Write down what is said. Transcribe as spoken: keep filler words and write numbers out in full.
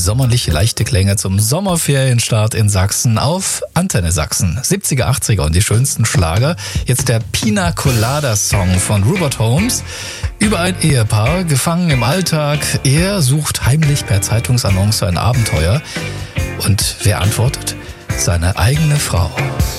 sommerliche leichte Klänge zum Sommerferienstart in Sachsen auf Antenne Sachsen. siebziger, achtziger und die schönsten Schlager. Jetzt der Pina Colada Song von Rupert Holmes über ein Ehepaar, gefangen im Alltag. Er sucht heimlich per Zeitungsannonce ein Abenteuer. Und wer antwortet? Seine eigene Frau.